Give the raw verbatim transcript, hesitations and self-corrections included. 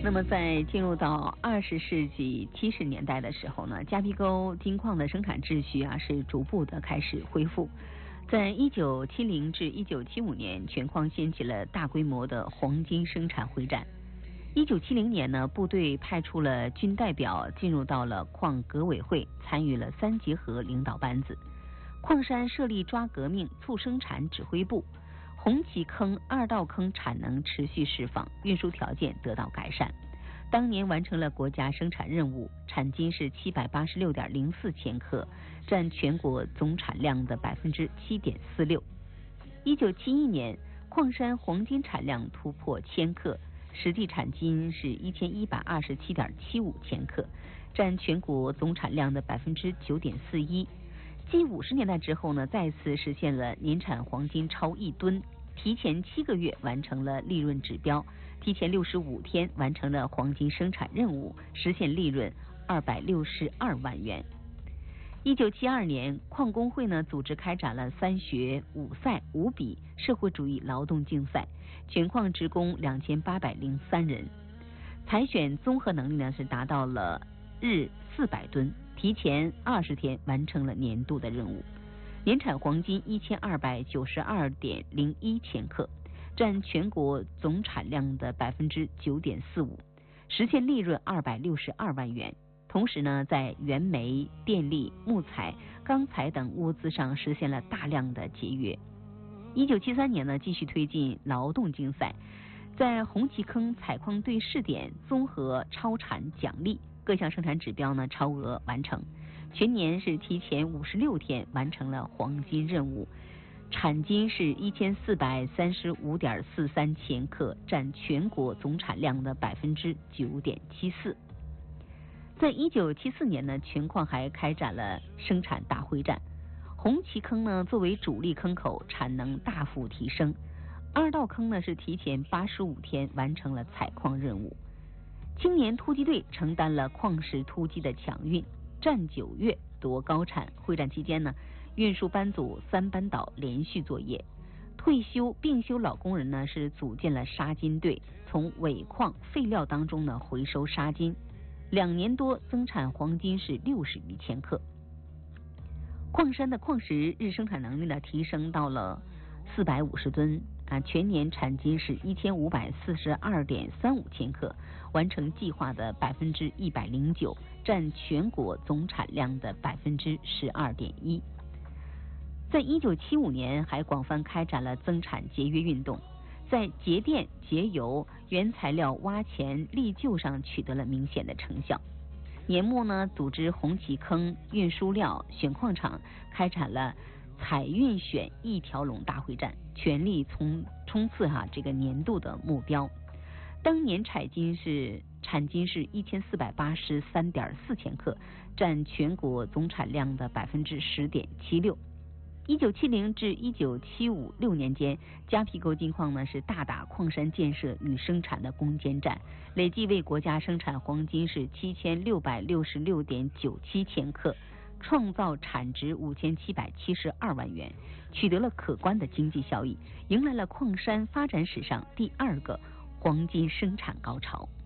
那么在进入到二十世纪七十年代的时候呢，加皮沟金矿的生产秩序啊是逐步的开始恢复。在一九七零至一九七五年，全矿掀起了大规模的黄金生产会战。一九七零年呢，部队派出了军代表进入到了矿革委会，参与了三结合领导班子。矿山设立抓革命促生产指挥部。红旗坑、二道坑产能持续释放，运输条件得到改善。当年完成了国家生产任务，产金是七百八十六点零四千克，占全国总产量的百分之七点四六。一九七一年，矿山黄金产量突破千克，实际产金是一千一百二十七点七五千克，占全国总产量的百分之九点四一。继五十年代之后呢，再次实现了年产黄金超一吨，提前七个月完成了利润指标，提前六十五天完成了黄金生产任务，实现利润二百六十二万元。一九七二年，矿工会呢组织开展了三学五赛五比社会主义劳动竞赛，全矿职工两千八百零三人，采选综合能力呢是达到了日四百吨。提前二十天完成了年度的任务，年产黄金一千二百九十二点零一千克，占全国总产量的百分之九点四五，实现利润二百六十二万元。同时呢，在原煤、电力、木材、钢材等物资上实现了大量的节约。一九七三年呢，继续推进劳动竞赛，在红旗坑采矿队试点综合超产奖励。各项生产指标呢超额完成，全年是提前五十六天完成了黄金任务，产金是一千四百三十五点四三千克，占全国总产量的百分之九点七四。在一九七四年呢，全矿还开展了生产大会战，红旗坑呢作为主力坑口，产能大幅提升，二道坑呢是提前八十五天完成了采矿任务。青年突击队承担了矿石突击的抢运，战九月夺高产。会战期间呢，运输班组三班倒连续作业，退休并休老工人呢是组建了沙金队，从尾矿废料当中呢回收沙金，两年多增产黄金是六十余千克。矿山的矿石日生产能力呢提升到了四百五十吨。啊，全年产金是一千五百四十二点三五千克，完成计划的百分之一百零九，占全国总产量的百分之十二点一。在一九七五年，还广泛开展了增产节约运动，在节电、节油、原材料挖潜、立旧上取得了明显的成效。年末呢，组织红旗坑、运输料、选矿场开展了采运选一条龙大会战，全力冲冲刺哈这个年度的目标。当年产金是产金是一千四百八十三点四千克，占全国总产量的百分之十点七六。一九七零至一九七五六年间，加皮沟金矿呢是大打矿山建设与生产的攻坚战，累计为国家生产黄金是七千六百六十六点九七千克。创造产值五千七百七十二万元，取得了可观的经济效益，迎来了矿山发展史上第二个黄金生产高潮。